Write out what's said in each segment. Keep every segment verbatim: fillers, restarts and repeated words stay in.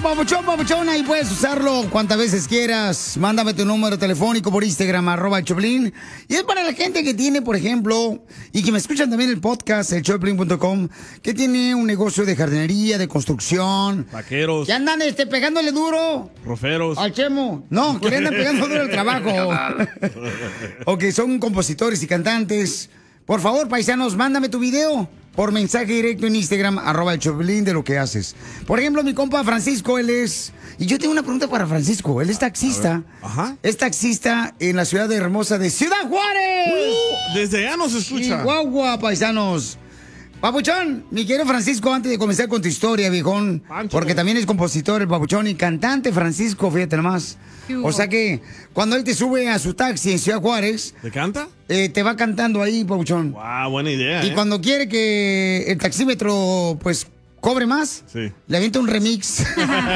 papuchón, papuchona, y puedes usarlo cuantas veces quieras. Mándame tu número telefónico por Instagram, arroba el Choplin. Y es para la gente que tiene, por ejemplo, y que me escuchan también el podcast, el choplin punto com, que tiene un negocio de jardinería, de construcción. Vaqueros. Que andan este, pegándole duro. Roferos. Al Chemo. No, que le andan pegando duro el trabajo. O que son compositores y cantantes. Por favor, paisanos, mándame tu video por mensaje directo en Instagram, arroba el Choplin, de lo que haces. Por ejemplo, mi compa Francisco, él es... Y yo tengo una pregunta para Francisco. Él es taxista. Ajá. Es taxista en la ciudad hermosa de Ciudad Juárez. Uh, desde allá nos escucha. Chihuahua, paisanos. Papuchón, mi querido Francisco, antes de comenzar con tu historia, viejón, Pancho. porque también es compositor, el Papuchón, y cantante Francisco, fíjate nomás. O sea que cuando él te sube a su taxi en Ciudad Juárez... ¿Te canta? Eh, te va cantando ahí, Papuchón. Wow, buena idea, Y ¿eh? cuando quiere que el taxímetro, pues, cobre más, Sí. le avienta un remix.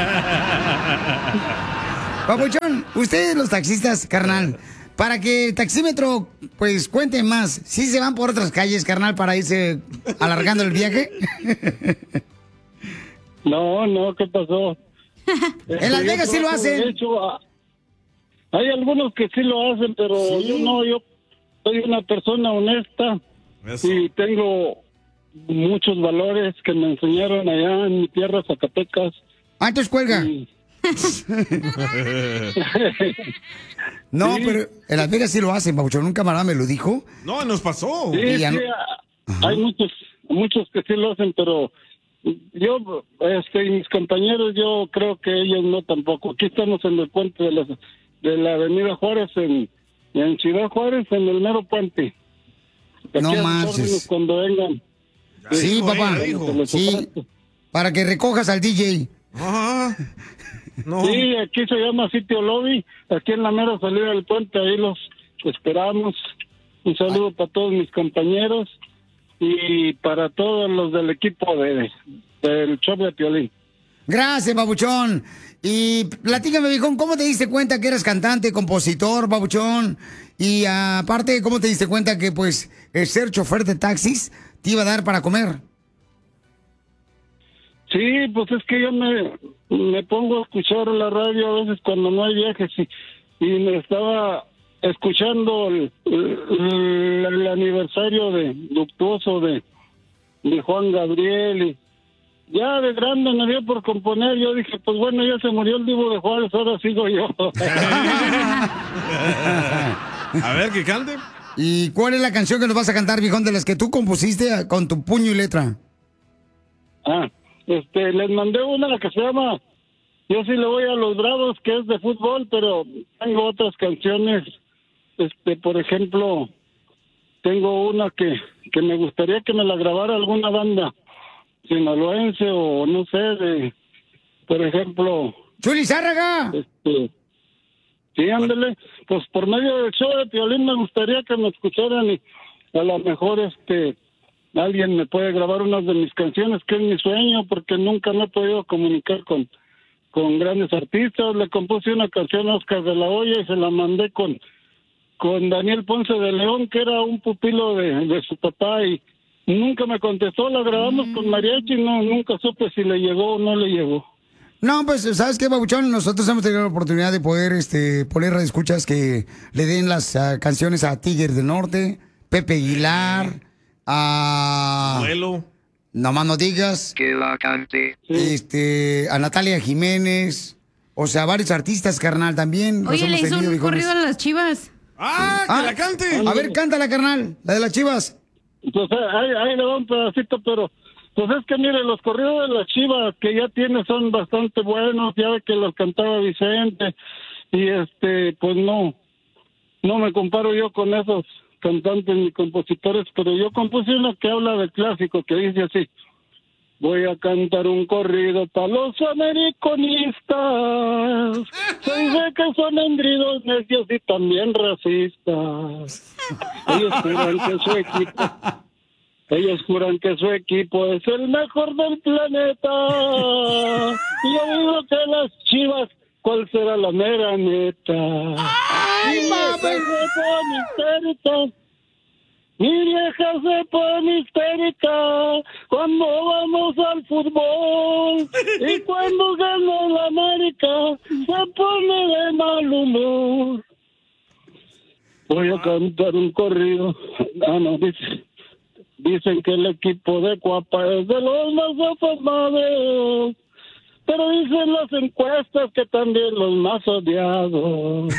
Papuchón, ustedes los taxistas, carnal, para que el taxímetro, pues, cuente más, ¿sí se van por otras calles, carnal, para irse alargando el viaje? No, no, ¿qué pasó? En Las Yo Vegas sí lo trato, hacen. De hecho, ah, hay algunos que sí lo hacen, pero Sí. yo no, yo soy una persona honesta Eso. y tengo muchos valores que me enseñaron allá en mi tierra, Zacatecas. Antes cuelga. Y- No, Sí. pero en Las Vegas sí lo hacen, Papuchón. Un camarada me lo dijo. No, nos pasó. Sí, Y ya sí, no- ah, hay muchos, muchos que sí lo hacen, pero yo, este, y mis compañeros, yo creo que ellos no tampoco. Aquí estamos en el puente de la, de la Avenida Juárez, en, en Ciudad Juárez, en el mero puente. Aquí No a sus manches. órdenes cuando vengan. Ya Sí, dijo, papá. eh, dijo. Se les Sí, ofrece. para que recojas al D J. Ajá. No. Sí, aquí se llama Sitio Lobby, aquí en la mera salida del puente, ahí los esperamos. Un saludo para todos mis compañeros y para todos los del equipo de del show de Piolín. Gracias, Papuchón. Y platícame, viejón, ¿cómo te diste cuenta que eras cantante, compositor, Papuchón? Y aparte, ¿cómo te diste cuenta que, pues, el ser chofer de taxis te iba a dar para comer? Sí, pues es que yo me, me pongo a escuchar la radio a veces cuando no hay viajes y, y me estaba escuchando el, el, el aniversario de luctuoso de, de Juan Gabriel y ya de grande me dio por componer. Yo dije, pues bueno, ya se murió el Divo de Juárez, ahora sigo yo. A ver, que cante. ¿Y cuál es la canción que nos vas a cantar, viejón, de las que tú compusiste con tu puño y letra? Ah, este, les mandé una que se llama Yo sí le voy a los Bravos, que es de fútbol, pero tengo otras canciones. Este, por ejemplo, tengo una que, que me gustaría que me la grabara alguna banda sinaloense o no sé, de, por ejemplo, ¡Chuli Zárraga! este, sí, ándele, pues por medio del show de Piolín me gustaría que me escucharan y a lo mejor este alguien me puede grabar unas de mis canciones, que es mi sueño, porque nunca me he podido comunicar con, con grandes artistas. Le compuse una canción a Oscar de la Hoya y se la mandé con, con Daniel Ponce de León, que era un pupilo de, de su papá, y nunca me contestó. La grabamos mm. con mariachi, no, nunca supe si le llegó o no le llegó. No, pues, ¿sabes qué, Babuchón? Nosotros hemos tenido la oportunidad de poder este, poner escuchas que le den las uh, canciones a Tigres del Norte, Pepe Aguilar, a... Abuelo. No más no digas. Que la cante. Este, a Natalia Jiménez. O sea, varios artistas, carnal, también. los Oye, hemos le hizo tenido, un viejones. corrido a las Chivas. ¡Ah, que Ah, la cante! A ver, cántala, carnal, la de las Chivas. Pues ahí, ahí le va un pedacito, pero pues es que mire, los corridos de las Chivas que ya tiene son bastante buenos, ya ve que los cantaba Vicente, y este, pues no, no me comparo yo con esos cantantes ni compositores, pero yo compuse una que habla de clásico, que dice así: voy a cantar un corrido para los americanistas, soy de que son engridos, necios y también racistas. Ellos juran que su equipo, ellos juran que su equipo es el mejor del planeta. Y yo digo que las Chivas, ¿cuál será la mera neta? ¡Ay, Y mami! ese fue mi cerca. Mi vieja se pone histérica cuando vamos al fútbol y cuando gana la América se pone de mal humor. Voy a cantar un corrido. Ah, no, dice, dicen que el equipo de Cuapa es de los más afamados, pero dicen las encuestas que también los más odiados.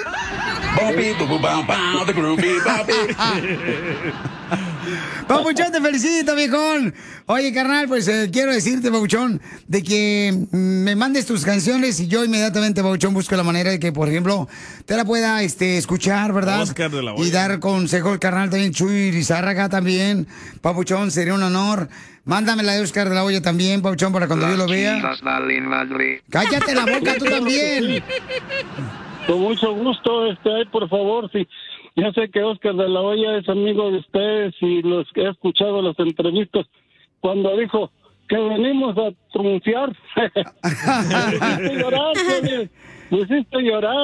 Papuchón, te felicito, viejón. Oye, carnal, pues eh, quiero decirte, Papuchón, de que mm, me mandes tus canciones y yo inmediatamente, Papuchón, busco la manera de que, por ejemplo, te la pueda este, escuchar, ¿verdad? Oscar de la Hoya. Y dar consejo al carnal también, Chuy Lizárraga también. Papuchón, sería un honor. Mándame la de Oscar de la Hoya también, Papuchón, para cuando yo lo vea. Cállate la boca tú también. Con mucho gusto, este, ay, por favor, sí. Ya sé que Oscar de la Hoya es amigo de ustedes y los que he escuchado las entrevistas cuando dijo que venimos a triunfar. Me hiciste llorar, me hiciste llorar.